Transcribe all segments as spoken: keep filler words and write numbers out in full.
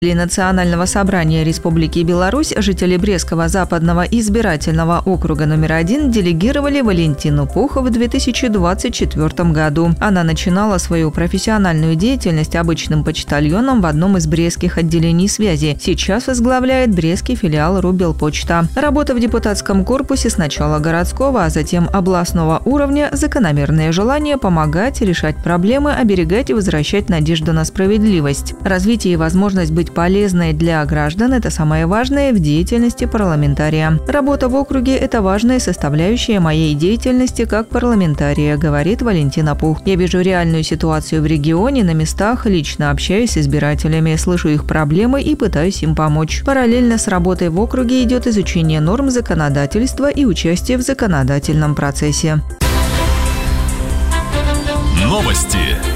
Национального собрания Республики Беларусь жители Брестского западного избирательного округа номер один делегировали Валентину Пух в две тысячи двадцать четвёртом году. Она начинала свою профессиональную деятельность обычным почтальоном в одном из брестских отделений связи. Сейчас возглавляет брестский филиал Рубелпочта. Работа в депутатском корпусе сначала городского, а затем областного уровня – закономерное желание помогать, решать проблемы, оберегать и возвращать надежду на справедливость. Развитие и возможность быть полезной для граждан – это самое важное в деятельности парламентария. Работа в округе – это важная составляющая моей деятельности как парламентария, говорит Валентина Пух. Я вижу реальную ситуацию в регионе, на местах, лично общаюсь с избирателями, слышу их проблемы и пытаюсь им помочь. Параллельно с работой в округе идет изучение норм законодательства и участие в законодательном процессе. Новости.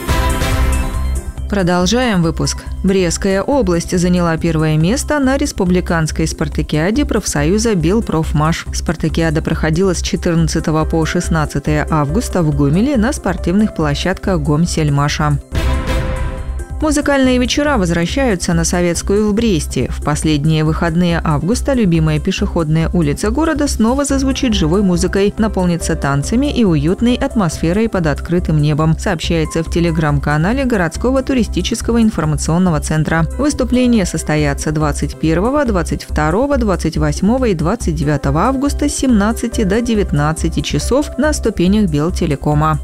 Продолжаем выпуск. Брестская область заняла первое место на республиканской спартакиаде профсоюза Белпрофмаш. Спартакиада проходила с четырнадцатого по шестнадцатое августа в Гомеле на спортивных площадках Гомсельмаша. Музыкальные вечера возвращаются на Советскую в Бресте. В последние выходные августа любимая пешеходная улица города снова зазвучит живой музыкой, наполнится танцами и уютной атмосферой под открытым небом, сообщается в телеграм-канале городского туристического информационного центра. Выступления состоятся двадцать первого, двадцать второго, двадцать восьмого и двадцать девятого августа с семнадцати до девятнадцати часов на ступенях Белтелекома.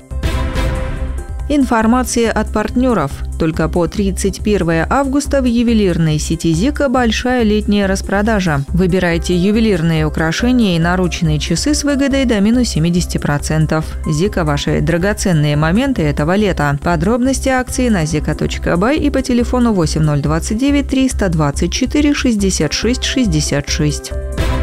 Информация от партнеров. Только по тридцать первое августа в ювелирной сети «Зика» большая летняя распродажа. Выбирайте ювелирные украшения и наручные часы с выгодой до минус семьдесят процентов. «Зика» – ваши драгоценные моменты этого лета. Подробности акции на зика точка бай и по телефону восемь ноль двадцать девять триста двадцать четыре шестьдесят шесть шестьдесят шесть.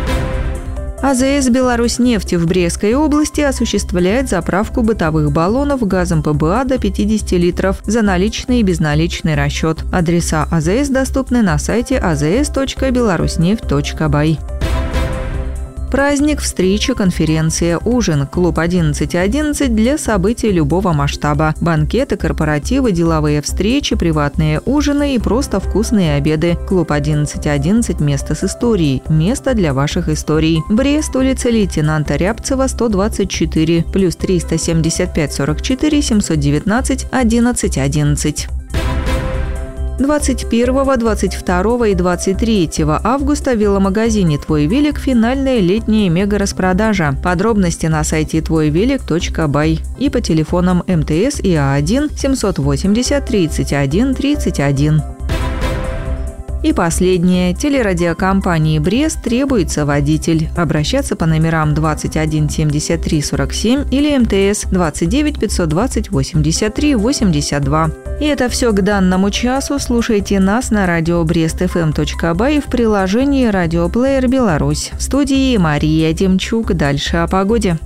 АЗС «Беларуснефть» в Брестской области осуществляет заправку бытовых баллонов газом ПБА до пятидесяти литров за наличный и безналичный расчет. Адреса АЗС доступны на сайте а зэ эс точка беларуснефть точка бай. Праздник, встреча, конференция, ужин. Клуб одиннадцать одиннадцать для событий любого масштаба. Банкеты, корпоративы, деловые встречи, приватные ужины и просто вкусные обеды. Клуб одиннадцать одиннадцать – место с историей. Место для ваших историй. Брест, улица лейтенанта Рябцева, сто двадцать четыре, плюс триста семьдесят пять сорок четыре семьсот девятнадцать одиннадцать одиннадцать. двадцать первого, двадцать второго и двадцать третьего августа в веломагазине «Твой велик» финальная летняя мега-распродажа. Подробности на сайте твой велик точка бай и по телефонам эм тэ эс и а один семьсот восемьдесят тридцать один тридцать один. И последнее. Телерадиокомпании «Брест» требуется водитель. Обращаться по номерам двадцать один семьдесят три сорок семь или эм тэ эс двадцать девять пятьсот двадцать восемьдесят три восемьдесят два. И это все к данному часу. Слушайте нас на радио брест эф эм точка бай и в приложении «Радиоплеер Беларусь». В студии Мария Демчук. Дальше о погоде.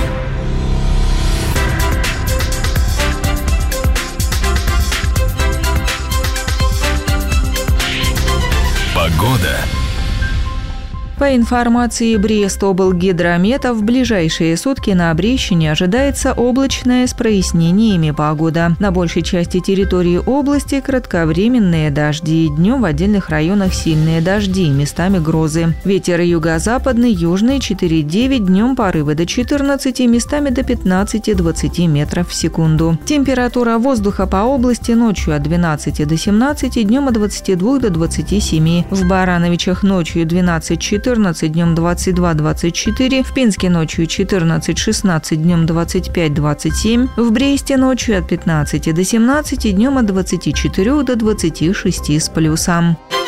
Погода. По информации Брестоблгидромета, в ближайшие сутки на Брестщине ожидается облачная с прояснениями погода. На большей части территории области кратковременные дожди. Днем в отдельных районах сильные дожди, местами грозы. Ветер юго-западный, южный четыре девять, днем порывы до четырнадцати, местами до пятнадцати-двадцати метров в секунду. Температура воздуха по области ночью от двенадцати до семнадцати, днем от двадцати двух до двадцати семи. В Барановичах ночью двенадцать-четырнадцать, днем двадцать два двадцать четыре, в Пинске ночью четырнадцать шестнадцать, днем двадцать пять двадцать семь, в Бресте ночью от пятнадцати до семнадцати, днем от двадцати четырёх до двадцати шести с плюсом.